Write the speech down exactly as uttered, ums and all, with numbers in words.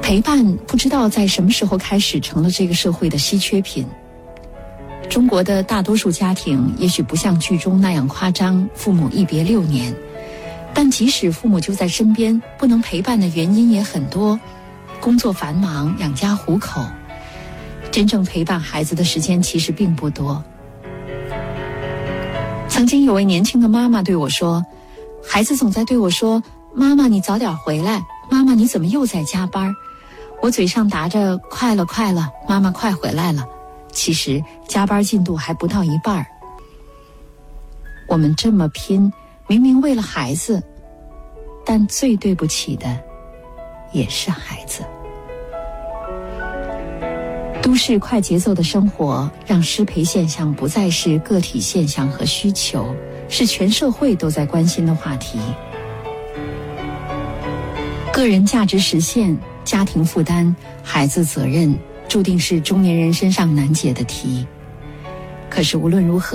陪伴不知道在什么时候开始成了这个社会的稀缺品。中国的大多数家庭也许不像剧中那样夸张，父母一别六年，但即使父母就在身边，不能陪伴的原因也很多，工作繁忙，养家糊口，真正陪伴孩子的时间其实并不多。曾经有位年轻的妈妈对我说，孩子总在对我说，妈妈你早点回来，妈妈你怎么又在加班？我嘴上答着快了快了，妈妈快回来了，其实加班进度还不到一半。我们这么拼，明明为了孩子，但最对不起的也是孩子。都市快节奏的生活让失陪现象不再是个体现象和需求，是全社会都在关心的话题。个人价值实现、家庭负担、孩子责任，注定是中年人身上难解的题。可是无论如何，